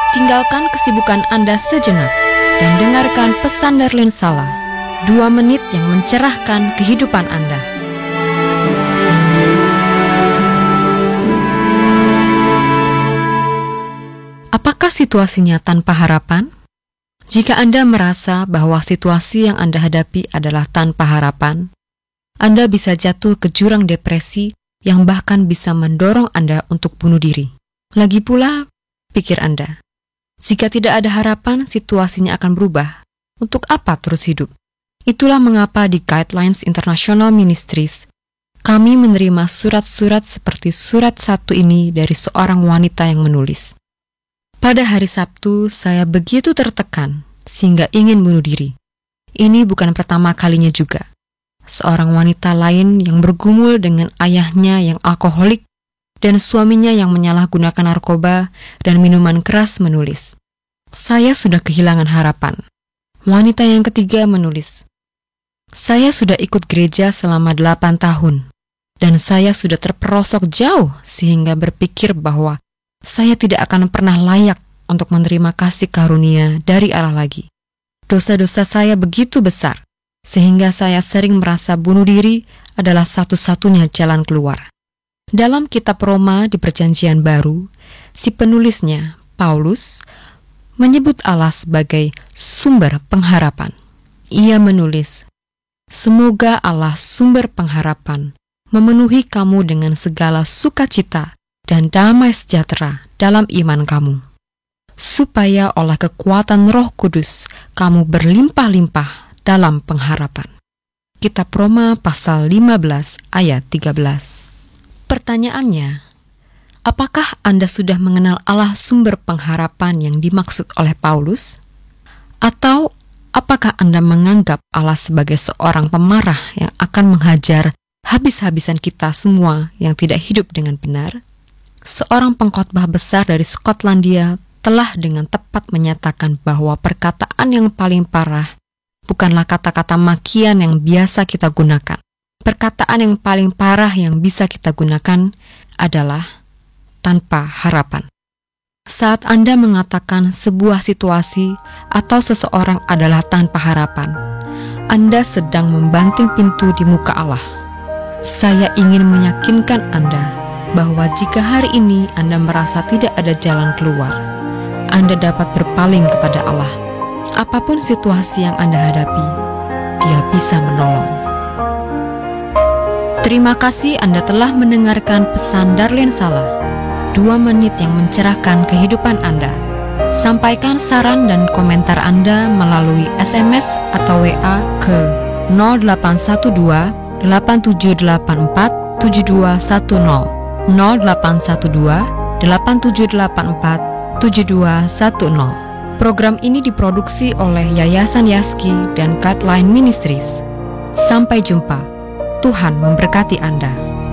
Tinggalkan kesibukan Anda sejenak dan dengarkan pesan Darlene Sala, 2 menit yang mencerahkan kehidupan Anda. Apakah situasinya tanpa harapan? Jika Anda merasa bahwa situasi yang Anda hadapi adalah tanpa harapan, Anda bisa jatuh ke jurang depresi yang bahkan bisa mendorong Anda untuk bunuh diri. Lagi pula, pikir Anda, jika tidak ada harapan, situasinya akan berubah. Untuk apa terus hidup? Itulah mengapa di Guidelines International Ministries, kami menerima surat-surat seperti surat 1 ini dari seorang wanita yang menulis. Pada hari Sabtu, saya begitu tertekan sehingga ingin bunuh diri. Ini bukan pertama kalinya juga. Seorang wanita lain yang bergumul dengan ayahnya yang alkoholik dan suaminya yang menyalahgunakan narkoba dan minuman keras menulis, "Saya sudah kehilangan harapan." Wanita yang ketiga menulis, "Saya sudah ikut gereja selama 8 tahun dan saya sudah terperosok jauh sehingga berpikir bahwa saya tidak akan pernah layak untuk menerima kasih karunia dari Allah lagi. Dosa-dosa saya begitu besar, sehingga saya sering merasa bunuh diri adalah satu-satunya jalan keluar." Dalam kitab Roma di Perjanjian Baru, si penulisnya, Paulus, menyebut Allah sebagai sumber pengharapan. Ia menulis, "Semoga Allah sumber pengharapan memenuhi kamu dengan segala sukacita dan damai sejahtera dalam iman kamu, supaya oleh kekuatan Roh Kudus kamu berlimpah-limpah dalam pengharapan." Kitab Roma pasal 15 ayat 13. Pertanyaannya, apakah Anda sudah mengenal Allah sumber pengharapan yang dimaksud oleh Paulus? Atau apakah Anda menganggap Allah sebagai seorang pemarah yang akan menghajar habis-habisan kita semua yang tidak hidup dengan benar? Seorang pengkhotbah besar dari Skotlandia telah dengan tepat menyatakan bahwa perkataan yang paling parah bukanlah kata-kata makian yang biasa kita gunakan. Perkataan yang paling parah yang bisa kita gunakan adalah tanpa harapan. Saat Anda mengatakan sebuah situasi atau seseorang adalah tanpa harapan, Anda sedang membanting pintu di muka Allah. Saya ingin meyakinkan Anda bahwa jika hari ini Anda merasa tidak ada jalan keluar, Anda dapat berpaling kepada Allah. Apapun situasi yang Anda hadapi, Dia bisa menolong. Terima kasih Anda telah mendengarkan pesan Darlene Sala, 2 menit yang mencerahkan kehidupan Anda. Sampaikan saran dan komentar Anda melalui SMS atau WA ke 0812 8784 7210. 0812 8784 7210. Program ini diproduksi oleh Yayasan Yaski dan Guideline Ministries. Sampai jumpa. Tuhan memberkati Anda.